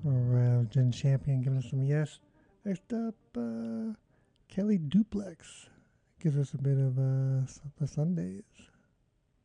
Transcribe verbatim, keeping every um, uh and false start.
Alright, Gen Champion giving us some yes. Next up, uh, Kelly Duplex gives us a bit of uh, the Sundays.